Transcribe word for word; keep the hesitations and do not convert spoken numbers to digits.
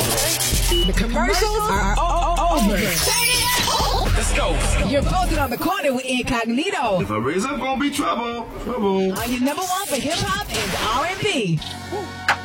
The commercials are o- over. Let's go. You're posted on the corner with Incognito. If I raise up, gonna be trouble. Trouble. On your number one for hip hop and R and B.